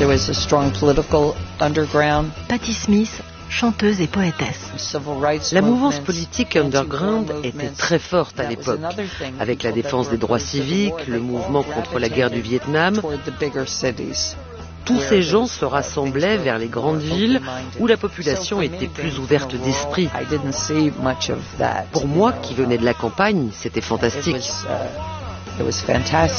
There was a strong political underground. Patti Smith, chanteuse et poétesse. La mouvance politique underground était très forte à l'époque, avec la défense des droits civiques, le mouvement contre la guerre du Vietnam. Tous ces gens se rassemblaient vers les grandes villes où la population était plus ouverte d'esprit. Pour moi, qui venais de la campagne, c'était fantastique.